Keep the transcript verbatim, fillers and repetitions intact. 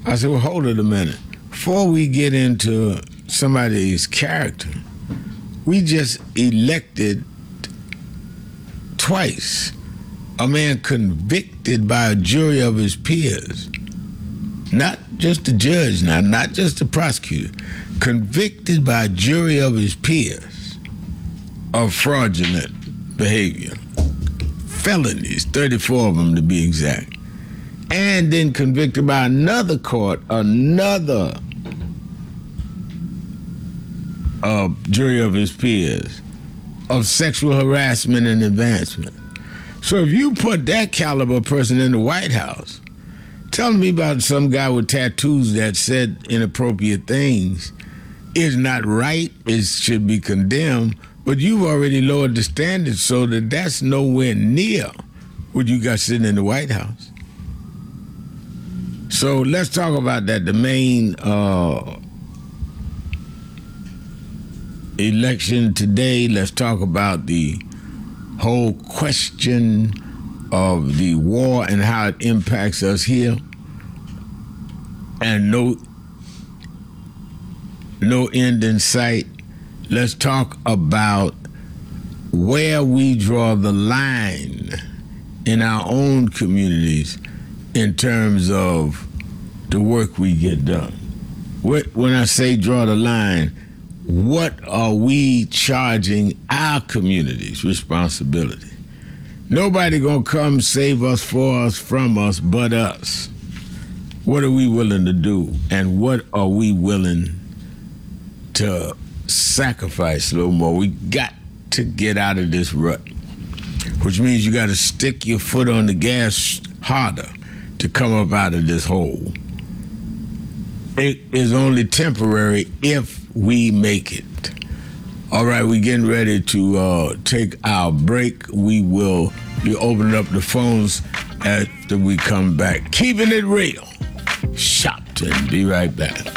I said, well, hold it a minute. Before we get into somebody's character, we just elected twice a man convicted by a jury of his peers. Not just the judge now, not just the prosecutor. Convicted by a jury of his peers of fraudulent behavior. Felonies, thirty-four of them to be exact. And then convicted by another court, another uh, jury of his peers of sexual harassment and advancement. So if you put that caliber person in the White House, telling me about some guy with tattoos that said inappropriate things is not right, it should be condemned, but you've already lowered the standards so that that's nowhere near what you got sitting in the White House. So let's talk about that. The main uh, election today, let's talk about the whole question of the war and how it impacts us here. And no, no end in sight. Let's talk about where we draw the line in our own communities in terms of the work we get done. When I say draw the line, what are we charging our communities responsibility? Nobody gonna come save us, for us, from us, but us. What are we willing to do? And what are we willing to sacrifice a little more? We got to get out of this rut, which means you gotta stick your foot on the gas harder to come up out of this hole. It is only temporary if we make it. All right, we're getting ready to uh, take our break. We will be opening up the phones after we come back. Keeping it real. Shopton. Be right back.